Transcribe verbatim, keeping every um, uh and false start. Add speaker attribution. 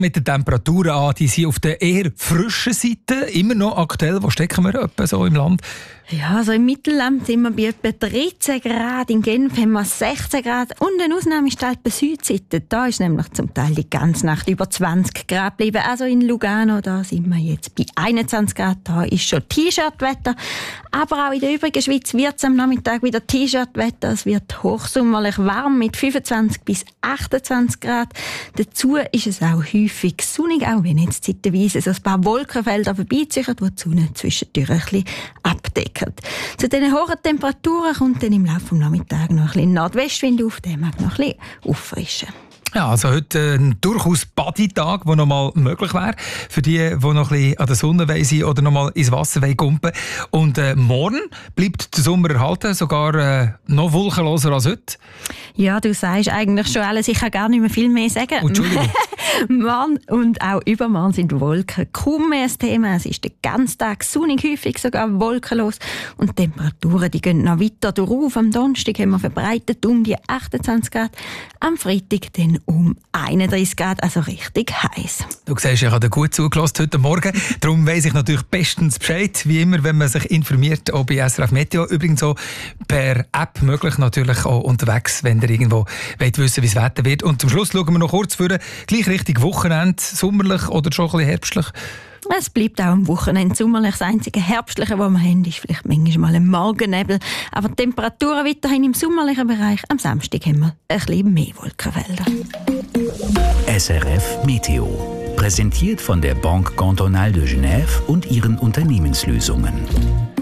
Speaker 1: mit den Temperaturen an. Die sind auf der eher frischen Seite immer noch aktuell. Wo stecken wir etwa so im Land?
Speaker 2: Ja, also im Mittelland sind wir bei etwa dreizehn Grad, in Genf haben wir sechzehn Grad und eine Ausnahme ist halt bei Südseite. Da ist nämlich zum Teil die ganze Nacht über zwanzig Grad geblieben. Also in Lugano, da sind wir jetzt bei einundzwanzig Grad, da ist schon T-Shirt-Wetter. Aber auch in der übrigen Schweiz wird es am Nachmittag wieder T-Shirt-Wetter. Es wird hochsommerlich warm mit fünfundzwanzig bis achtundzwanzig Grad. Dazu ist es auch häufig sonnig, auch wenn jetzt zeitweise so ein paar Wolkenfelder vorbeiziehen, die die Sonne zwischendurch ein bisschen abdecken. Zu diesen hohen Temperaturen kommt dann im Laufe des Nachmittags noch ein bisschen Nordwestwind auf, der mag noch ein bisschen auffrischen.
Speaker 1: Ja, also heute ein durchaus Baditag, der noch mal möglich wäre für die, die noch ein bisschen an der Sonne sind oder noch mal ins Wasser gumpen. Und äh, morgen bleibt der Sommer erhalten, sogar äh, noch wolkenloser als heute.
Speaker 2: Ja, du sagst eigentlich schon alles. Ich kann gar nicht mehr viel mehr sagen.
Speaker 1: Oh, Entschuldigung.
Speaker 2: Morgen und auch übermorgen sind Wolken kaum mehr das Thema. Es ist den ganzen Tag sonnig, häufig sogar wolkenlos. Und die Temperaturen die gehen noch weiter drauf. Am Donnerstag haben wir verbreitet um die achtundzwanzig Grad. Am Freitag dann um einunddreißig Grad, also richtig heiß.
Speaker 1: Du siehst, ich habe dir gut zugelassen heute Morgen. Darum weiss ich natürlich bestens Bescheid, wie immer, wenn man sich informiert, auch bei S R F Meteo. Übrigens auch per App möglich, natürlich auch unterwegs, wenn ihr irgendwo wollt wissen, wie das Wetter wird. Und zum Schluss schauen wir noch kurz für gleich richtig Wochenende, sommerlich oder schon ein bisschen herbstlich.
Speaker 2: Es bleibt auch am Wochenende sommerlich. Das einzige Herbstliche, was wir haben, ist vielleicht manchmal ein Morgennebel. Aber die Temperaturen weiterhin im sommerlichen Bereich. Am Samstag haben wir ein bisschen mehr Wolkenfelder.
Speaker 3: S R F Meteo. Präsentiert von der Banque Cantonale de Genève und ihren Unternehmenslösungen.